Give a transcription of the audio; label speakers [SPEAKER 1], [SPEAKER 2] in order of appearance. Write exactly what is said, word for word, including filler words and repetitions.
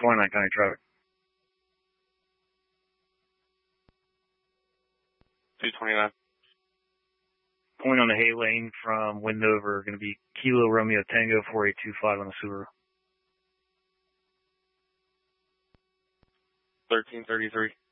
[SPEAKER 1] twenty-nine County traffic.
[SPEAKER 2] two twenty-nine.
[SPEAKER 1] Point on the Hay Lane from Wendover, going to be Kilo Romeo Tango four eight two five on the Subaru.
[SPEAKER 2] thirteen thirty-three.